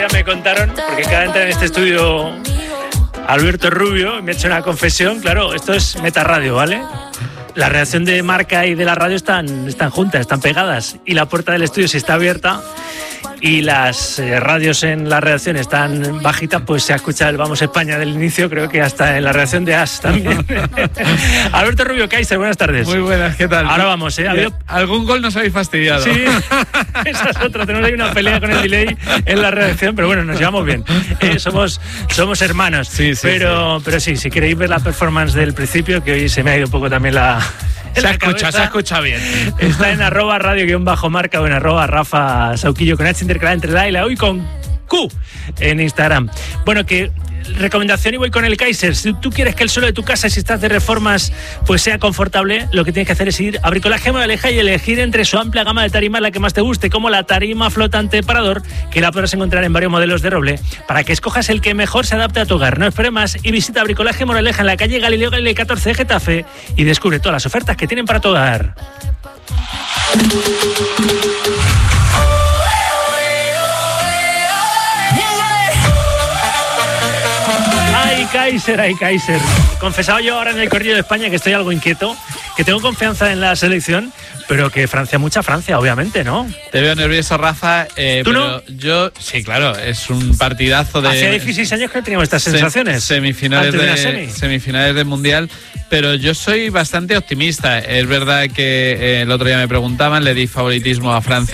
Ya me contaron, porque cada entra en este estudio Alberto Rubio, me ha hecho una confesión. Claro, esto es Metarradio, ¿vale? La redacción de Marca y de la radio están juntas, están pegadas, y la puerta del estudio, si está abierta y las radios en la redacción están bajitas, pues se ha escuchado el Vamos España del inicio, creo que hasta en la redacción de AS también. Alberto Rubio, Kaiser, buenas tardes. Muy buenas, ¿qué tal? Ahora vamos, ¿Algún gol nos habéis fastidiado? Sí, esa es otra, tenemos ahí una pelea con el delay en la redacción, pero bueno, nos llevamos bien. Somos hermanos, sí, pero sí, si queréis ver la performance del principio, que hoy se me ha ido un poco también la... Se escucha bien. Está en @radio_marca o en @Rafa Sauquillo con H intercalada entre la y la U y con Q en Instagram. Bueno, que recomendación, y voy con el Kaiser. Si tú quieres que el suelo de tu casa, si estás de reformas, pues sea confortable, lo que tienes que hacer es ir a Bricolaje Moraleja y elegir entre su amplia gama de tarimas la que más te guste, como la tarima flotante Parador, que la podrás encontrar en varios modelos de roble, para que escojas el que mejor se adapte a tu hogar. No esperes más y visita Bricolaje Moraleja en la calle Galileo Galilei 14 de Getafe y descubre todas las ofertas que tienen para tu hogar. Ay, Kaiser. Confesado yo ahora en el Corrillo de España que estoy algo inquieto, que tengo confianza en la selección, pero que mucha Francia, obviamente, ¿no? Te veo nervioso, Rafa. ¿Tú pero no? Yo, sí, claro, es un partidazo de... Hacía 16 años que no teníamos estas sensaciones. Semifinales del Mundial, pero yo soy bastante optimista. Es verdad que el otro día me preguntaban, le di favoritismo a Francia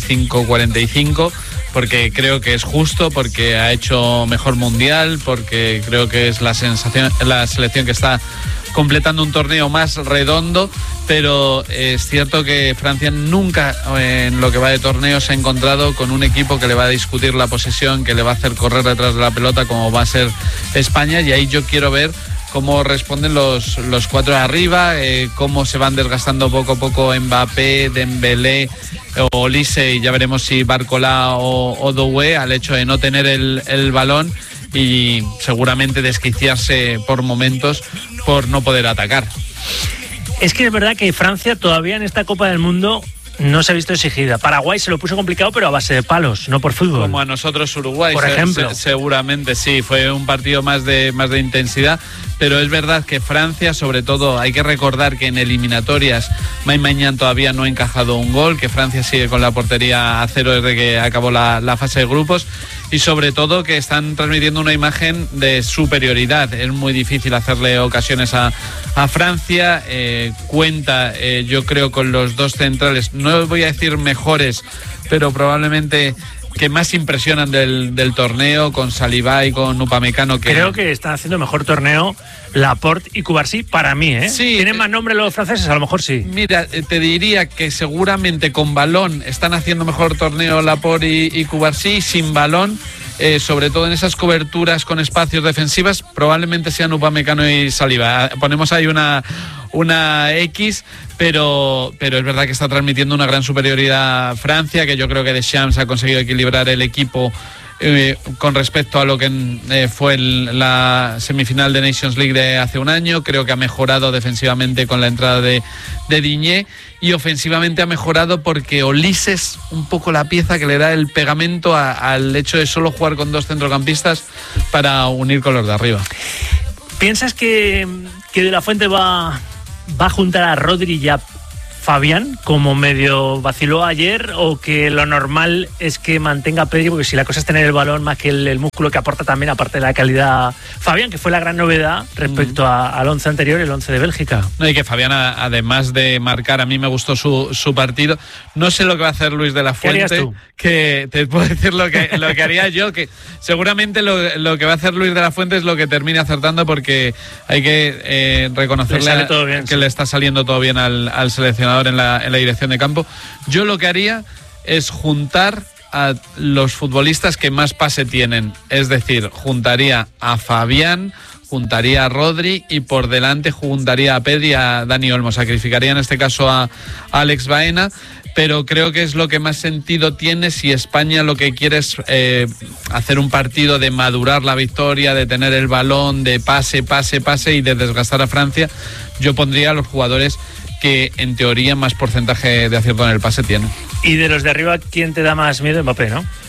55-45, porque creo que es justo, porque ha hecho mejor Mundial, porque creo que es la selección que está completando un torneo más redondo, pero es cierto que Francia nunca en lo que va de torneo se ha encontrado con un equipo que le va a discutir la posesión, que le va a hacer correr detrás de la pelota como va a ser España, y ahí yo quiero ver cómo responden los cuatro de arriba, cómo se van desgastando poco a poco Mbappé, Dembélé, Olise, y ya veremos si Barcola o Doué, al hecho de no tener el balón y seguramente desquiciarse por momentos por no poder atacar. Es que es verdad que Francia todavía en esta Copa del Mundo no se ha visto exigida. Paraguay se lo puso complicado, pero a base de palos, no por fútbol. Como a nosotros Uruguay, por ejemplo. Seguramente sí, fue un partido más de intensidad, pero es verdad que Francia, sobre todo, hay que recordar que en eliminatorias May Maignan todavía no ha encajado un gol, que Francia sigue con la portería a cero desde que acabó la fase de grupos, y sobre todo que están transmitiendo una imagen de superioridad. Es muy difícil hacerle ocasiones a Francia. Cuenta, yo creo, con los dos centrales, no voy a decir mejores, pero probablemente que más impresionan del torneo, con Saliba y con Upamecano. Creo que están haciendo mejor torneo Laporte y Cubarsí para mí, ¿eh? Sí, ¿tienen más nombre los franceses? A lo mejor sí. Mira, te diría que seguramente con balón están haciendo mejor torneo Laporte y Cubarsí. Sin balón, sobre todo en esas coberturas con espacios defensivas, probablemente sean Upamecano y Saliba. Ponemos ahí una X, pero es verdad que está transmitiendo una gran superioridad Francia, que yo creo que Deschamps ha conseguido equilibrar el equipo con respecto a lo que fue la semifinal de Nations League de hace un año. Creo que ha mejorado defensivamente con la entrada de Digne, y ofensivamente ha mejorado porque Olise es un poco la pieza que le da el pegamento al hecho de solo jugar con dos centrocampistas para unir con los de arriba. ¿Piensas que De la Fuente va a juntar a Rodri y a Fabián, como medio vaciló ayer, o que lo normal es que mantenga a Pedri, porque si la cosa es tener el balón más que el músculo que aporta también, aparte de la calidad, Fabián, que fue la gran novedad respecto al 11 anterior, el 11 de Bélgica? No, y que Fabián, además de marcar, a mí me gustó su partido. No sé lo que va a hacer Luis de la Fuente. ¿Qué harías tú? Que te puedo decir lo que haría yo, que seguramente lo que va a hacer Luis de la Fuente es lo que termine acertando, porque hay que reconocerle que le está saliendo todo bien al seleccionador en la dirección de campo. Yo lo que haría es juntar a los futbolistas que más pase tienen, es decir, juntaría a Fabián, juntaría a Rodri y por delante juntaría a Pedri y a Dani Olmo. Sacrificaría en este caso a Alex Baena, pero creo que es lo que más sentido tiene si España lo que quiere es hacer un partido de madurar la victoria, de tener el balón, de pase y de desgastar a Francia. Yo pondría a los jugadores que en teoría más porcentaje de acierto en el pase tienen. Y de los de arriba, ¿quién te da más miedo? Mbappé, ¿no?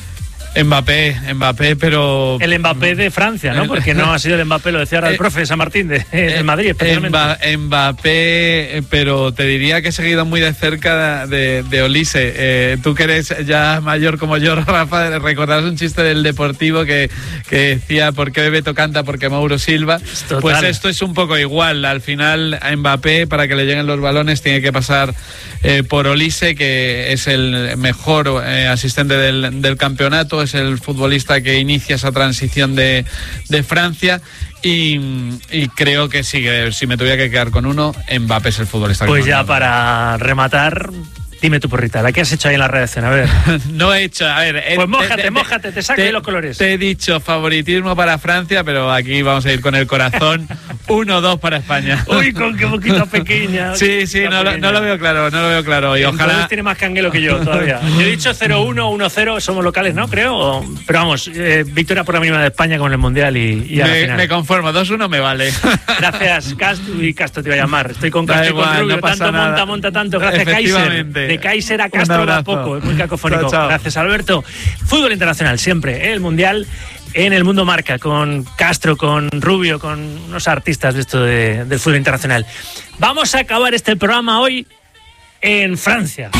Mbappé, pero... El Mbappé de Francia, ¿no? Porque no ha sido el Mbappé, lo decía ahora el profe de San Martín, de Madrid especialmente. Mbappé, pero te diría que he seguido muy de cerca de Olise. Tú que eres ya mayor como yo, Rafa, recordarás un chiste del Deportivo que decía ¿por qué Bebeto canta? Porque Mauro Silva. Total. Pues esto es un poco igual. Al final a Mbappé, para que le lleguen los balones, tiene que pasar por Olise, que es el mejor asistente del campeonato, es el futbolista que inicia esa transición de Francia y creo que sí, que si me tuviera que quedar con uno, Mbappé es el futbolista. Pues ya para rematar, dime tu porrita, ¿la que has hecho ahí en la redacción? A ver. No he hecho, a ver... Pues mójate, te saco de los colores. Te he dicho favoritismo para Francia, pero aquí vamos a ir con el corazón. 1-2 para España. Uy, con qué boquita pequeña. Sí, no lo veo claro. Y ojalá... tiene más canguelo que yo todavía. Yo he dicho 0-1, 1-0, somos locales, ¿no? Creo. Pero vamos, victoria por la mínima de España con el Mundial y a la final. Me conformo, 2-1 me vale. Gracias, Castro te iba a llamar. Estoy con Castro y con Rubio, no pasa tanto nada. monta tanto. Gracias, Kaiser. De Kaiser a Castro da poco, es muy cacofónico. Chao. Gracias, Alberto. Fútbol internacional siempre, el Mundial en el Mundo Marca, con Castro, con Rubio, con unos artistas de esto del fútbol internacional. Vamos a acabar este programa hoy en Francia.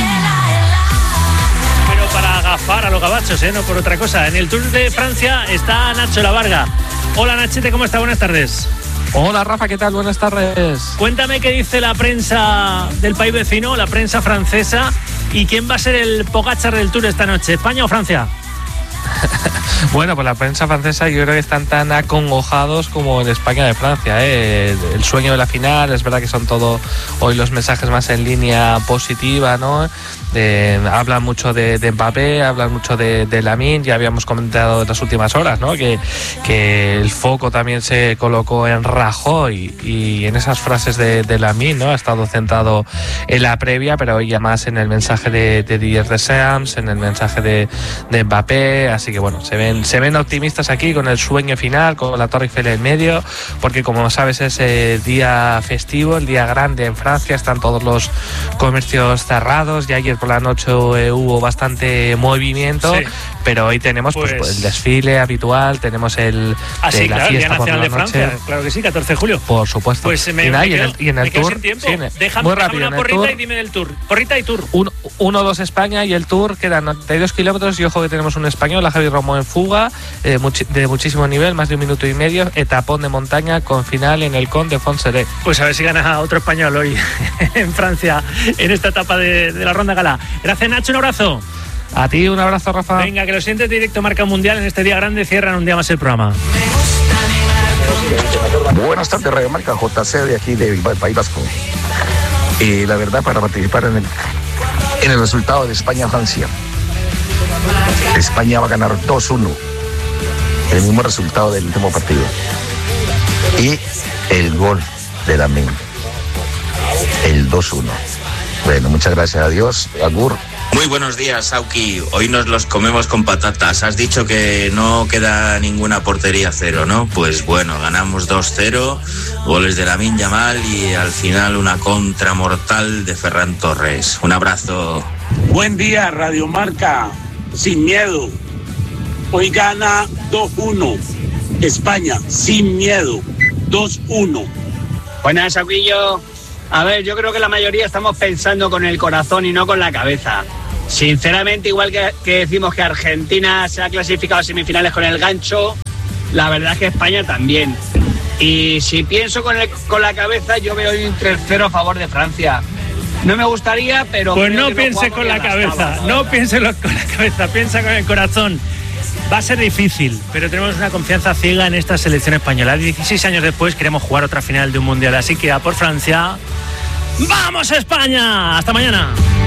Pero para agafar a los gabachos, no por otra cosa. En el Tour de Francia está Nacho Lavarga. Hola, Nachete, ¿cómo está? Buenas tardes. Hola Rafa, ¿qué tal? Buenas tardes. Cuéntame qué dice la prensa del país vecino, la prensa francesa, y quién va a ser el Pogačar del Tour esta noche, ¿España o Francia? Bueno, pues la prensa francesa yo creo que están tan acongojados como en España de Francia, El sueño de la final, es verdad que son todo hoy los mensajes más en línea positiva, ¿no? Hablan mucho de Mbappé, hablan mucho de Lamine, ya habíamos comentado en las últimas horas, ¿no? Que el foco también se colocó en Rajoy y en esas frases de Lamine, ¿no? Ha estado centrado en la previa, pero hoy ya más en el mensaje de Didier Deschamps, en el mensaje de Mbappé, así que bueno, se ven optimistas aquí con el sueño final, con la Torre Eiffel en medio, porque como sabes es el día festivo, el día grande en Francia, están todos los comercios cerrados, ya ayer por la noche hubo bastante movimiento, sí. Pero hoy tenemos pues el desfile habitual, tenemos la claro, fiesta el Día Nacional de noche. Francia, claro que sí, 14 de julio. Por supuesto. Pues y en el Tour, sí, déjame una porrita y dime del Tour. Porrita y Tour. 1-2 España y el Tour quedan 92 kilómetros y ojo que tenemos un español, a Javi Romo en fuga, de muchísimo nivel, más de 1 minuto y medio, etapón de montaña con final en el Con de Fonseré. Pues a ver si gana otro español hoy en Francia, en esta etapa de la Ronda Gala. Gracias, Nacho, un abrazo. A ti un abrazo, Rafa. Venga, que los siguientes directo Marca Mundial en este día grande cierran un día más el programa. Buenas tardes, Radio Marca, JC de aquí de País Vasco. La verdad, para participar en el resultado de España-Francia. España va a ganar 2-1, el mismo resultado del último partido. Y el gol de Lamine, el 2-1. Bueno, muchas gracias, adiós, agur. Muy buenos días, Sauki. Hoy nos los comemos con patatas. Has dicho que no queda ninguna portería cero, ¿no? Pues bueno, ganamos 2-0, goles de Lamine Yamal y al final una contra mortal de Ferran Torres. Un abrazo. Buen día, Radio Marca. Sin miedo. Hoy gana 2-1. España, sin miedo. 2-1. Buenas, Sauquillo. A ver, yo creo que la mayoría estamos pensando con el corazón y no con la cabeza. Sinceramente, igual que decimos que Argentina se ha clasificado a semifinales con el gancho, la verdad es que España también. Y si pienso con la cabeza, yo veo un 3-0 a favor de Francia. No me gustaría, pero... Pues no piense con la cabeza, no piense con la cabeza, piensa con el corazón. Va a ser difícil, pero tenemos una confianza ciega en esta selección española. 16 años después queremos jugar otra final de un mundial, así que a por Francia. ¡Vamos España! ¡Hasta mañana!